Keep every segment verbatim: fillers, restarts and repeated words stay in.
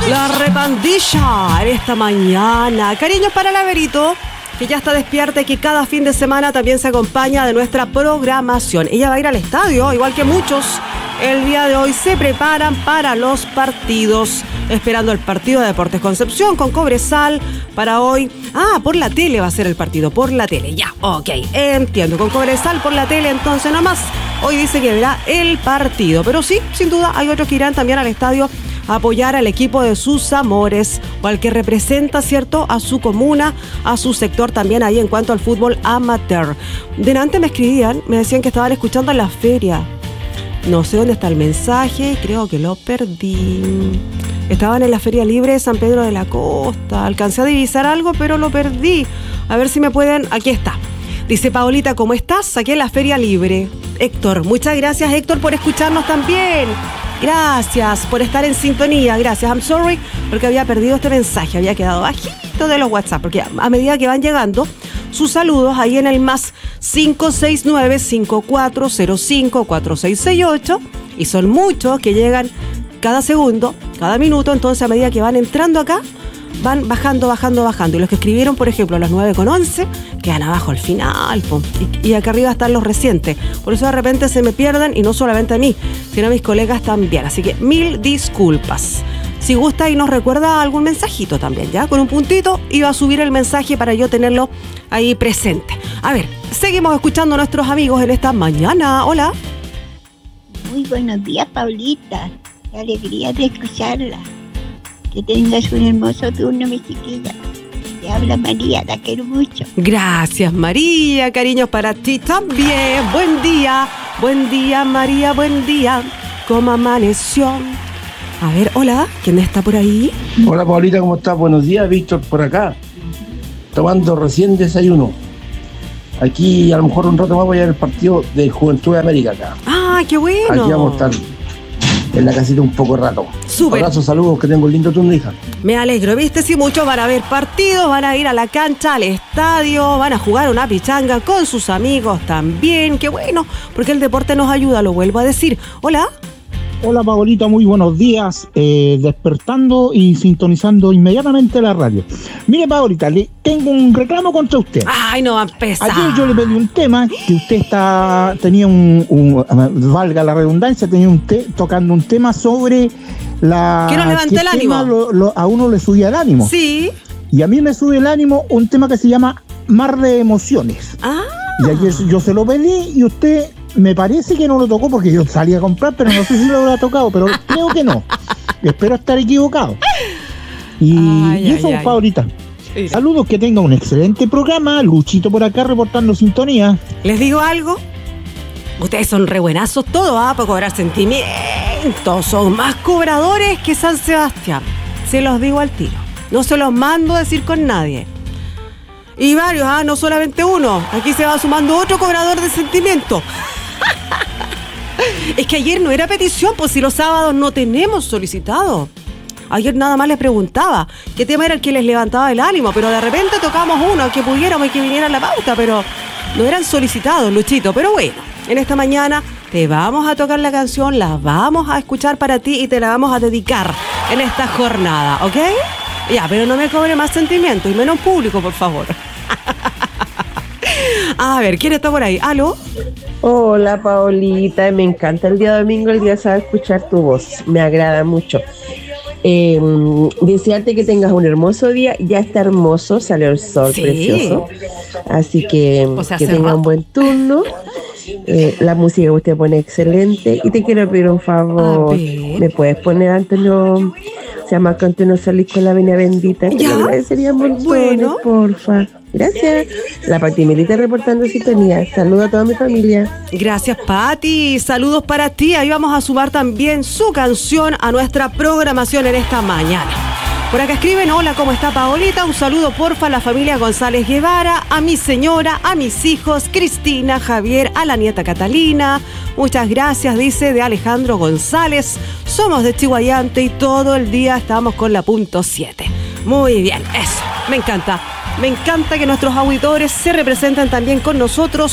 La repandilla en esta mañana. Cariños para la Verito, que ya está despierta y que cada fin de semana también se acompaña de nuestra programación. Ella va a ir al estadio, igual que muchos. El día de hoy se preparan para los partidos, esperando el partido de Deportes Concepción con Cobresal para hoy. Ah, por la tele va a ser el partido, por la tele, ya, ok, entiendo, con Cobresal por la tele, entonces nomás. Hoy dice que verá el partido, pero sí, sin duda, hay otros que irán también al estadio a apoyar al equipo de sus amores, o al que representa, ¿cierto?, a su comuna, a su sector también ahí en cuanto al fútbol amateur. Delante me escribían, me decían que estaban escuchando en la feria. No sé dónde está el mensaje, creo que lo perdí. Estaban en la Feria Libre de San Pedro de la Costa. Alcancé a divisar algo, pero lo perdí. A ver si me pueden... Aquí está. Dice Paolita, ¿cómo estás? Aquí en la Feria Libre. Héctor, muchas gracias, Héctor, por escucharnos también. Gracias por estar en sintonía. Gracias. I'm sorry porque había perdido este mensaje. Había quedado bajito de los WhatsApp. Porque a medida que van llegando sus saludos ahí en el más cinco seis nueve, cinco cuatro cero cinco, cuatro seis seis ocho. Y son muchos que llegan cada segundo, cada minuto. Entonces a medida que van entrando acá, van bajando, bajando, bajando. Y los que escribieron, por ejemplo, a las nueve con once, quedan abajo al final. Po. Y, y acá arriba están los recientes. Por eso de repente se me pierden, y no solamente a mí, sino a mis colegas también. Así que mil disculpas. Si gusta y nos recuerda algún mensajito también, ¿ya? Con un puntito iba a subir el mensaje para yo tenerlo ahí presente. A ver, seguimos escuchando a nuestros amigos en esta mañana. Hola. Muy buenos días, Paulita. Qué alegría de escucharla. Que tengas un hermoso turno, mi chiquilla. Te habla María, la quiero mucho. Gracias, María. Cariños para ti también. Buen día. Buen día, María. Buen día. ¿Cómo amaneció? A ver, hola. ¿Quién está por ahí? Hola, Paulita, ¿cómo estás? Buenos días, Víctor, por acá. Tomando recién desayuno. Aquí, a lo mejor un rato más voy a ver el partido de Juventud de América acá. Ah, qué bueno. Aquí vamos a estar en la casita un poco rato. Súper. Abrazos, saludos, que tengo un lindo turno, hija. Me alegro, viste, si muchos van a ver partidos, van a ir a la cancha, al estadio, van a jugar una pichanga con sus amigos también. Qué bueno, porque el deporte nos ayuda, lo vuelvo a decir. Hola. Hola, Paolita, muy buenos días. Eh, despertando y sintonizando inmediatamente la radio. Mire, Paolita, le tengo un reclamo contra usted. Ay, no va a empezar. Ayer yo le pedí un tema que usted está tenía un, un valga la redundancia, tenía un te, tocando un tema sobre la... Que no levante el ánimo. Lo, lo, a uno le subía el ánimo. Sí. Y a mí me sube el ánimo un tema que se llama Mar de Emociones. Ah. Y ayer yo se lo pedí y usted... Me parece que no lo tocó porque yo salí a comprar, pero no sé si lo habrá tocado, pero creo que no. Espero estar equivocado. Y, ay, y eso, Paulita. Sí. Saludos, que tenga un excelente programa. Luchito por acá reportando sintonía. ¿Les digo algo? Ustedes son re buenazos todos, ¿ah? Para cobrar sentimientos. Son más cobradores que San Sebastián. Se los digo al tiro. No se los mando a decir con nadie. Y varios, ¿ah? No solamente uno. Aquí se va sumando otro cobrador de sentimientos. Es que ayer no era petición, pues si los sábados no tenemos solicitado. Ayer nada más les preguntaba qué tema era el que les levantaba el ánimo, pero de repente tocamos uno que pudiéramos y que viniera a la pauta, pero no eran solicitados, Luchito. Pero bueno, en esta mañana te vamos a tocar la canción, la vamos a escuchar para ti y te la vamos a dedicar en esta jornada, ¿ok? Ya, pero no me cobre más sentimiento y menos público, por favor. A ver, ¿quién está por ahí? ¿Aló? Hola, Paolita, me encanta el día domingo, el día de saber escuchar tu voz, me agrada mucho. Eh, desearte que tengas un hermoso día, ya está hermoso, salió el sol, sí. Precioso, así que o sea, que tenga un buen turno. Eh, la música que usted pone excelente y te quiero pedir un favor, me puedes poner Antonio, se llama Antonio Solís con la venia bendita, te lo agradecería mucho, bueno. Porfa. Gracias. La Pati Melita reportando sintonía. Saludos a toda mi familia. Gracias, Pati. Saludos para ti. Ahí vamos a sumar también su canción a nuestra programación en esta mañana. Por acá escriben, hola, ¿cómo está Paolita? Un saludo, porfa, a la familia González Guevara, a mi señora, a mis hijos, Cristina, Javier, a la nieta Catalina. Muchas gracias, dice, de Alejandro González. Somos de Chihuayante y todo el día estamos con la punto siete. Muy bien, eso, me encanta. Me encanta que nuestros auditores se representen también con nosotros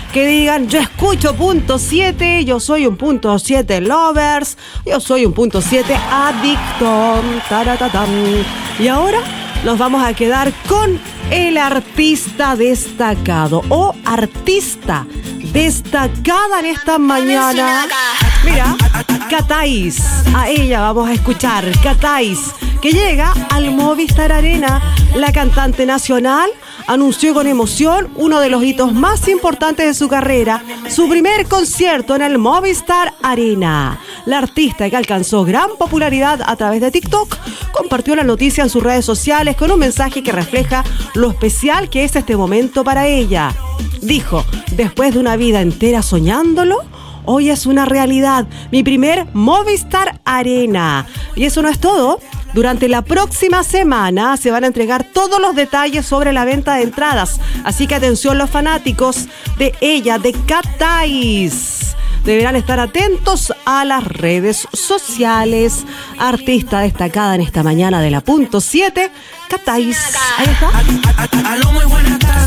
que digan, yo escucho punto siete, yo soy un punto siete lovers, yo soy un punto siete adicto. Taratatam. Y ahora nos vamos a quedar con el artista destacado o artista destacada en esta mañana. Mira, Catáis, a ella vamos a escuchar. Catáis, que llega al Movistar Arena. La cantante nacional anunció con emoción uno de los hitos más importantes de su carrera, su primer concierto en el Movistar Arena. La artista, que alcanzó gran popularidad a través de TikTok, compartió la noticia en sus redes sociales con un mensaje que refleja lo especial que es este momento para ella. Dijo, después de una vida entera soñándolo, hoy es una realidad, mi primer Movistar Arena. Y eso no es todo. Durante la próxima semana se van a entregar todos los detalles sobre la venta de entradas. Así que atención los fanáticos de ella, de Catáis. Deberán estar atentos a las redes sociales. Artista destacada en esta mañana de la punto siete, Catáis. Ahí está.